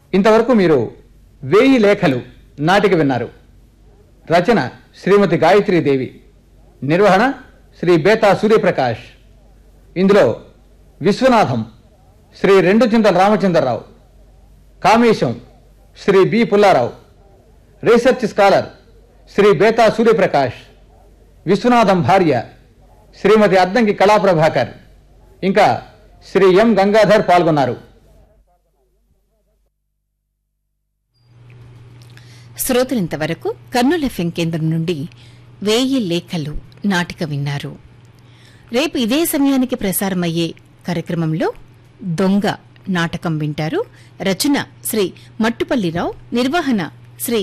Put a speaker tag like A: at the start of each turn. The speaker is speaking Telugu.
A: ఇంతవరకు మీరు 1000 లేఖలు నాటిక విన్నారు. రచన శ్రీమతి గాయత్రీదేవి, నిర్వహణ శ్రీ బేతా సూర్యప్రకాష్. ఇందులో Viswanatham Shri Renduchintala Ramachandra Rao, Kamesam Shri B Pullarao, research scholar Shri Betha Suryaprakash, Viswanatham భార్య శ్రీమతి అద్దంకి కళాప్రభాకర్, ఇంకా శ్రీ ఎం గంగాధర్ పాల్గొన్నారు.
B: శ్రోతలింతవరకు కర్నూలు ఎఫ్ఎం కేంద్రం నుండి 1000 లేఖలు నాటిక విన్నారు. రేపు ఇదే సమయానికి ప్రసారమయ్యే కార్యక్రమంలో దొంగ నాటకం వింటారు. రచన శ్రీ మట్టుపల్లిరావు, నిర్వహణ